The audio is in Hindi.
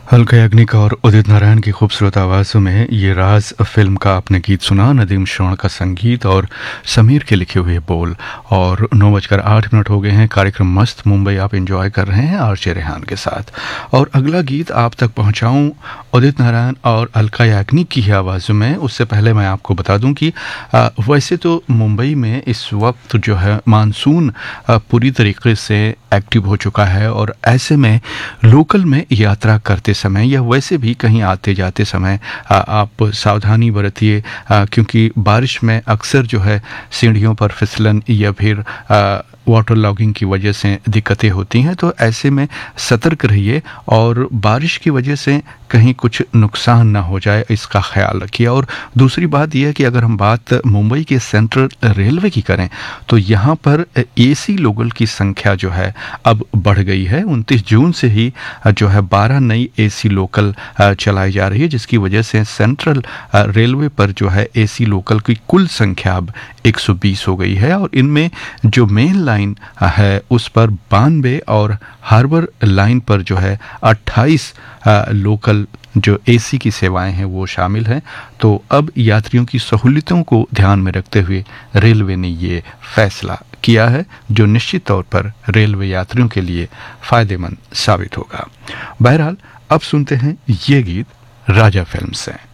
अलका याग्निक और उदित नारायण की खूबसूरत आवाज़ों में ये राज फिल्म का आपने गीत सुना। नदीम श्रवण का संगीत और समीर के लिखे हुए बोल। और 9:08 हो गए हैं। कार्यक्रम मस्त मुंबई आप एंजॉय कर रहे हैं आरजे रेहान के साथ। और अगला गीत आप तक पहुंचाऊं उदित नारायण और अलका याग्निक की ही आवाज़ों में। उससे पहले मैं आपको बता दूं कि वैसे तो मुंबई में इस वक्त जो है मानसून पूरी तरीके से एक्टिव हो चुका है, और ऐसे में लोकल में यात्रा करते समय या वैसे भी कहीं आते जाते समय आप सावधानी बरतिए, क्योंकि बारिश में अक्सर जो है सीढ़ियों पर फिसलन या फिर वाटर लॉगिंग की वजह से दिक्कतें होती हैं। तो ऐसे में सतर्क रहिए और बारिश की वजह से कहीं कुछ नुकसान ना हो जाए, इसका ख्याल रखिए। और दूसरी बात यह है कि अगर हम बात मुंबई के सेंट्रल रेलवे की करें तो यहाँ पर एसी लोकल की संख्या जो है अब बढ़ गई है। 29 जून से ही जो है 12 नई एसी लोकल चलाई जा रही है, जिसकी वजह से सेंट्रल रेलवे पर जो है एसी लोकल की कुल संख्या अब 120 हो गई है। और इनमें जो मेन लाइन है उस पर 92 और हार्बर लाइन पर जो है 28 लोकल जो एसी की सेवाएं हैं वो शामिल हैं। तो अब यात्रियों की सहूलियतों को ध्यान में रखते हुए रेलवे ने ये फैसला किया है, जो निश्चित तौर पर रेलवे यात्रियों के लिए फ़ायदेमंद साबित होगा। बहरहाल अब सुनते हैं ये गीत राजा फिल्म से।